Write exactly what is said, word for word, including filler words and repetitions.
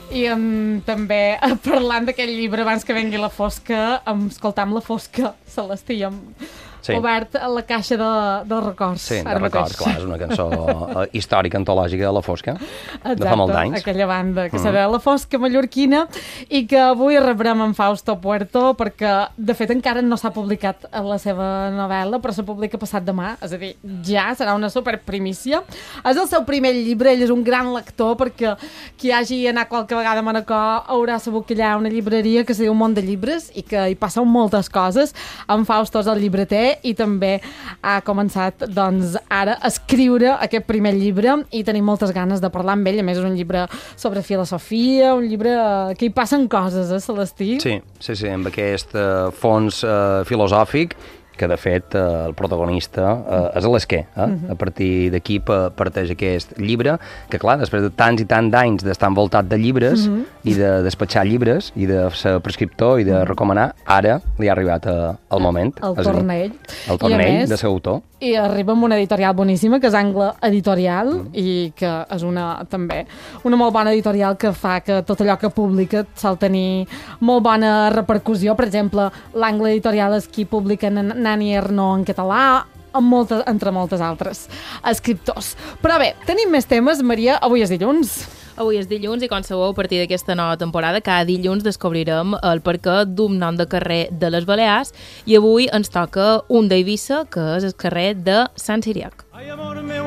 I um, també, parlant d'aquest llibre, abans que vengui la fosca, um, escoltam la fosca, Celestí, amb... Sí. Obert a la caixa de, de records. Sí, de records, clar, és una cançó històrica, antològica de La Fosca, exacte, de fa molt d'anys. Exacte, aquella banda que mm. serà La Fosca mallorquina i que avui rebrem en Fausto Puerto perquè, de fet, encara no s'ha publicat la seva novel·la, però se publica passat demà, és a dir, ja serà una superprimícia. És el seu primer llibre, ell és un gran lector perquè qui hagi anat qualque vegada a Manacor haurà sabut que hi ha una llibreria que es diu Món de Llibres i que hi passen moltes coses. En Fausto és el llibreter i també ha començat doncs, ara a escriure aquest primer llibre i tenim moltes ganes de parlar amb ell. A més, és un llibre sobre filosofia, un llibre que hi passen coses, eh, Celestí? Sí, sí, sí, amb aquest uh, fons uh, filosòfic que de fet eh, el protagonista eh, és l'Esquer. Eh? Uh-huh. A partir d'aquí parteix aquest llibre, que clar, després de tants i tants d'anys d'estar envoltat de llibres uh-huh. i de despatxar llibres i de ser prescriptor i de uh-huh. recomanar, ara li ha arribat eh, el moment. El torn a ell. El torn a ell de ser autor. I arriba amb una editorial boníssima, que és Angle Editorial, uh-huh. i que és una, també, una molt bona editorial que fa que tot allò que publica sol tenir molt bona repercussió. Per exemple, l'Angle Editorial és qui publica Nani Ernaux en català, amb moltes, entre moltes altres escriptors. Però bé, tenim més temes, Maria. Avui és dilluns. Avui és dilluns i, com sabeu, a partir d'aquesta nova temporada, cada dilluns descobrirem el perquè d'un nom de carrer de les Balears i avui ens toca un d'Eivissa, que és el carrer de Sant Siriac. Ai, amor meu,